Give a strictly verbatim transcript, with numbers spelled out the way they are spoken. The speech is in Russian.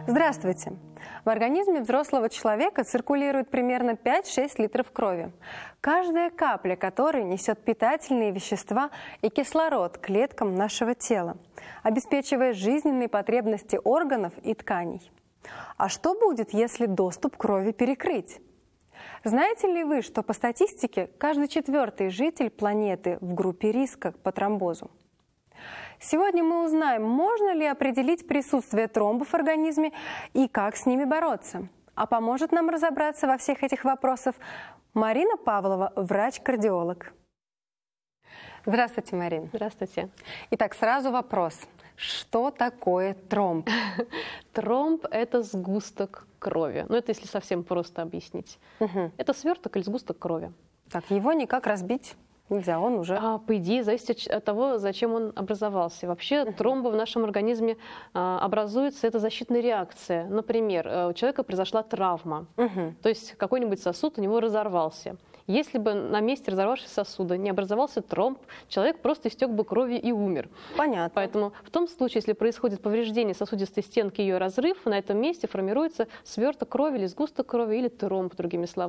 Здравствуйте! В организме взрослого человека циркулирует примерно пять-шесть литров крови, каждая капля которой несет питательные вещества и кислород клеткам нашего тела, обеспечивая жизненные потребности органов и тканей. А что будет, если доступ крови перекрыть? Знаете ли вы, что по статистике каждый четвертый житель планеты в группе риска по тромбозу? Сегодня мы узнаем, можно ли определить присутствие тромбов в организме и как с ними бороться. А поможет нам разобраться во всех этих вопросах Марина Павлова, врач-кардиолог. Здравствуйте, Марина. Здравствуйте. Итак, сразу вопрос. Что такое тромб? Тромб – это сгусток крови. Ну, это если совсем просто объяснить. Угу. Это сверток или сгусток крови. Так, его никак разбить нельзя, он уже... А, по идее, зависит от того, зачем он образовался. Вообще, uh-huh. тромбы в нашем организме а, образуются, это защитная реакция. Например, у человека произошла травма, uh-huh. то есть какой-нибудь сосуд у него разорвался. Если бы на месте разорвавшегося сосуда не образовался тромб, человек просто истек бы кровью и умер. Понятно. Поэтому в том случае, если происходит повреждение сосудистой стенки, ее разрыв, на этом месте формируется сверток крови или сгусток крови, или тромб, другими словами.